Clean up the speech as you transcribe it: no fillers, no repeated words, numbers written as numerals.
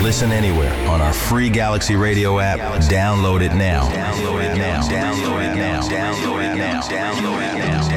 Listen anywhere on our free Galaxy Radio app. Download it now. Download it now. Download it now. Download it now. Download it now.